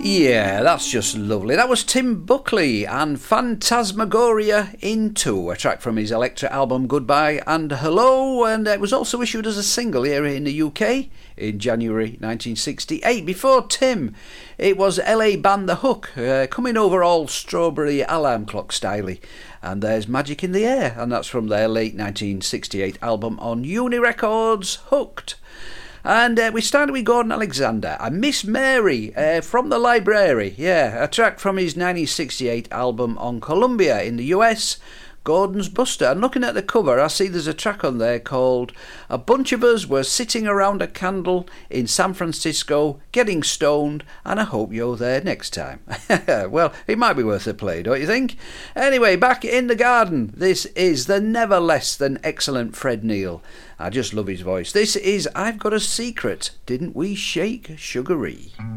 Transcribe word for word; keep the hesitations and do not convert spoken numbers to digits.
Yeah, that's just lovely. That was Tim Buckley and Phantasmagoria in two, a track from his Elektra album Goodbye and Hello, and it was also issued as a single here in the U K in January nineteen sixty-eight. Before Tim, it was L A band The Hook, uh, coming over all Strawberry Alarm Clock styly, and there's Magic in the Air, and that's from their late nineteen sixty-eight album on Uni Records, Hooked. And uh, we started with Gordon Alexander and Miss Mary uh, from the Library. Yeah, a track from his nineteen sixty-eight album on Columbia in the U S, Gordon's Buster. And looking at the cover, I see there's a track on there called A Bunch of Us Were Sitting Around a Candle in San Francisco Getting Stoned, and I hope you're there next time. Well, it might be worth a play, don't you think? Anyway, back in the garden, this is the never less than excellent Fred Neil. I just love his voice. This is I've Got a Secret, Didn't We Shake Sugaree?